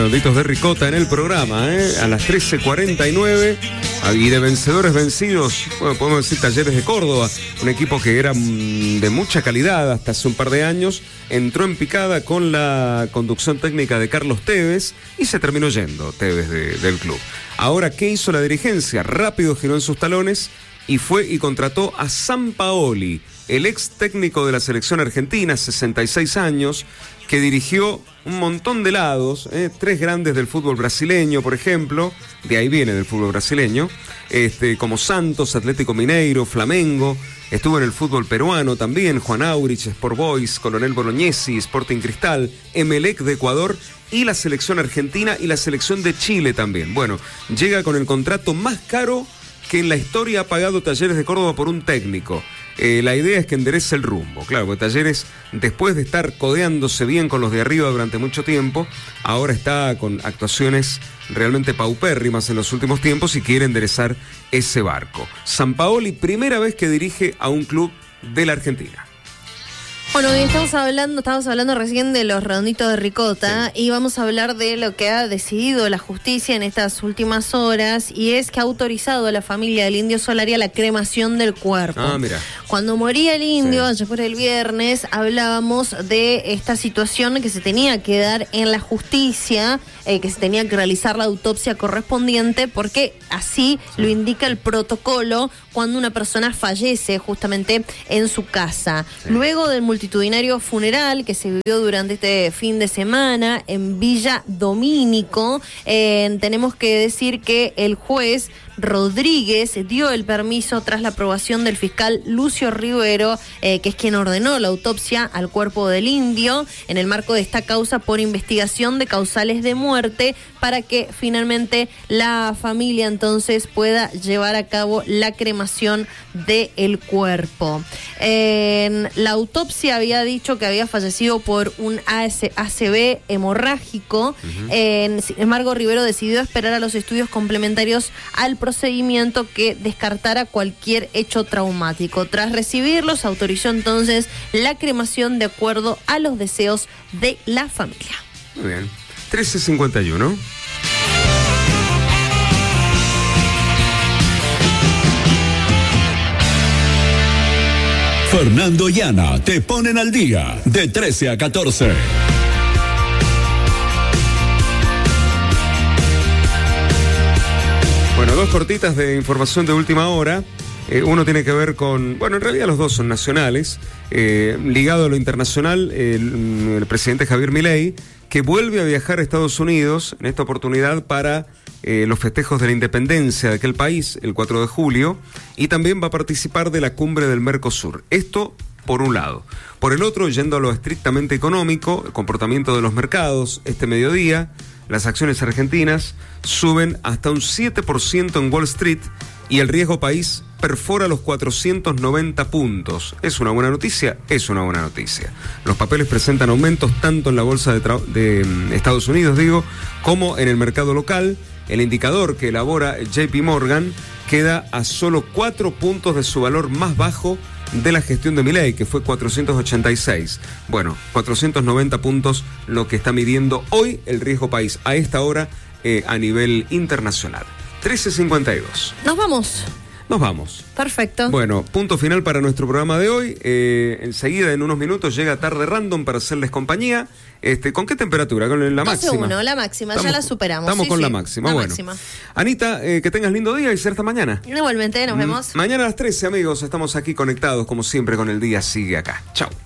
redonditos de ricota en el programa, a las 13:49. Y de vencedores vencidos, bueno, podemos decir Talleres de Córdoba, un equipo que era de mucha calidad hasta hace un par de años, entró en picada con la conducción técnica de Carlos Tevez y se terminó yendo Tevez del club. Ahora, ¿qué hizo la dirigencia? Rápido giró en sus talones y fue y contrató a Sampaoli, el ex técnico de la selección argentina, 66 años, que dirigió un montón de lados, 3 grandes del fútbol brasileño, por ejemplo, de ahí viene del fútbol brasileño, como Santos, Atlético Mineiro, Flamengo, estuvo en el fútbol peruano también, Juan Aurich, Sport Boys, Coronel Bolognesi, Sporting Cristal, Emelec de Ecuador y la selección argentina y la selección de Chile también. Bueno, llega con el contrato más caro que en la historia ha pagado Talleres de Córdoba por un técnico. La idea es que enderece el rumbo, claro, porque Talleres, después de estar codeándose bien con los de arriba durante mucho tiempo, ahora está con actuaciones realmente paupérrimas en los últimos tiempos y quiere enderezar ese barco. Sampaoli, primera vez que dirige a un club de la Argentina. Bueno, hoy estábamos hablando recién de los redonditos de ricota, sí, y vamos a hablar de lo que ha decidido la justicia en estas últimas horas, y es que ha autorizado a la familia del Indio Solari a la cremación del cuerpo. Mira. Cuando moría el Indio, sí, ayer por el viernes, hablábamos de esta situación que se tenía que dar en la justicia, que se tenía que realizar la autopsia correspondiente, porque así lo indica el protocolo cuando una persona fallece justamente en su casa. Sí. Luego del multitudinario funeral que se vivió durante este fin de semana en Villa Domínico, tenemos que decir que el juez Rodríguez dio el permiso tras la aprobación del fiscal Lucio Rivero, que es quien ordenó la autopsia al cuerpo del Indio en el marco de esta causa por investigación de causales de muerte, para que finalmente la familia entonces pueda llevar a cabo la cremación del cuerpo. La autopsia había dicho que había fallecido por un ACV hemorrágico. Sin embargo, Rivero decidió esperar a los estudios complementarios al procedimiento que descartara cualquier hecho traumático. Tras recibirlos, autorizó entonces la cremación de acuerdo a los deseos de la familia. Muy bien. 13:51. Fernando y Ana te ponen al día de 13 a 14. Bueno, 2 cortitas de información de última hora. Uno tiene que ver con, bueno, en realidad los dos son nacionales. Ligado a lo internacional, el presidente Javier Milei, que vuelve a viajar a Estados Unidos, en esta oportunidad para los festejos de la independencia de aquel país, el 4 de julio, y también va a participar de la cumbre del Mercosur. Esto por un lado. Por el otro, yendo a lo estrictamente económico, el comportamiento de los mercados este mediodía, las acciones argentinas suben hasta un 7% en Wall Street y el riesgo país perfora los 490 puntos. ¿Es una buena noticia? Es una buena noticia. Los papeles presentan aumentos tanto en la bolsa de Estados Unidos, como en el mercado local. El indicador que elabora JP Morgan queda a solo 4 puntos de su valor más bajo de la gestión de Milei, que fue 486. Bueno, 490 puntos lo que está midiendo hoy el riesgo país a esta hora a nivel internacional. 13:52. Nos vamos. Perfecto. Bueno, punto final para nuestro programa de hoy. Enseguida, en unos minutos, llega Tarde Random para hacerles compañía. ¿Con qué temperatura? ¿Con la máxima? 12:1, la máxima, ya la superamos. Estamos con la máxima, bueno. Máxima. Anita, que tengas lindo día y será hasta mañana. Igualmente, nos vemos. Mañana a las 13, amigos, estamos aquí conectados, como siempre, con El Día Sigue Acá. Chau.